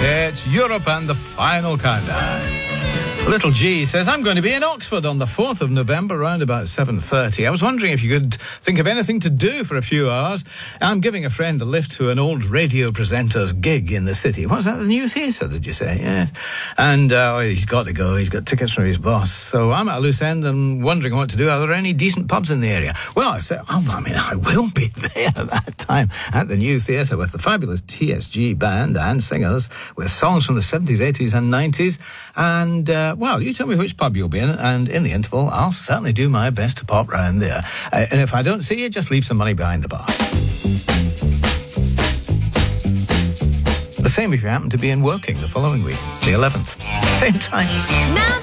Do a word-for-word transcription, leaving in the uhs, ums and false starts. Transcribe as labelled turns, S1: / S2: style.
S1: It's Europe and the final countdown. Little G says, I'm going to be in Oxford on the fourth of November around about seven thirty. I was wondering if you could think of anything to do for a few hours. I'm giving a friend a lift to an old radio presenter's gig in the city. What's that, the New Theatre, did you say? Yes. And uh, he's got to go. He's got tickets from his boss. So I'm at a loose end and wondering what to do. Are there any decent pubs in the area? Well, I said, oh, I mean, I will be there at that time at the New Theatre with the fabulous T S G band and singers with songs from the seventies, eighties and nineties. And... Uh, well, you tell me which pub you'll be in, and in the interval, I'll certainly do my best to pop round there. Uh, and if I don't see you, just leave some money behind the bar. The same if you happen to be in Woking the following week, the eleventh. Same time.
S2: Now